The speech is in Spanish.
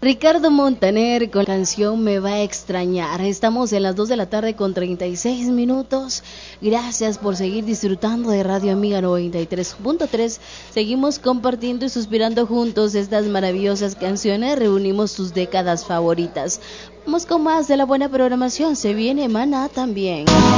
Ricardo Montaner con la canción Me va a extrañar. Estamos en las 2 de la tarde con 36 minutos. Gracias por seguir disfrutando de Radio Amiga 93.3. Seguimos compartiendo y suspirando juntos estas maravillosas canciones. Reunimos tus décadas favoritas. Vamos con más de la buena programación. Se viene Maná también.